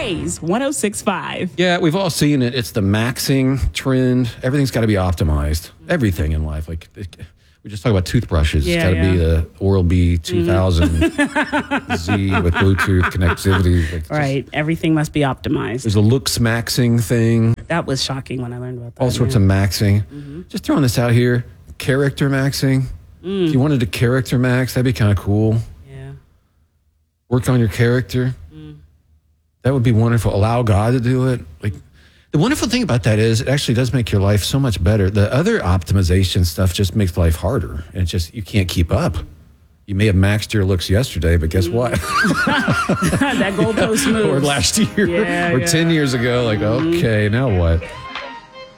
Blaze 106.5. Yeah, we've all seen it. It's the maxing trend. Everything's got to be optimized. Everything in life. Like we just talked about toothbrushes. It's got to be the Oral-B 2000 Z with Bluetooth connectivity. Like Right. Everything must be optimized. There's a looks maxing thing. That was shocking when I learned about that. All sorts of maxing. Just throwing this out here. Character maxing. If you wanted to character max, that'd be kind of cool. Yeah. Work on your character. That would be wonderful. Allow God to do it. Like the wonderful thing about that is it actually does make your life so much better. The other optimization stuff just makes life harder. And it's just, you can't keep up. You may have maxed your looks yesterday, but guess what? That goalpost moves. Or last year or 10 years ago. Like, okay, now what?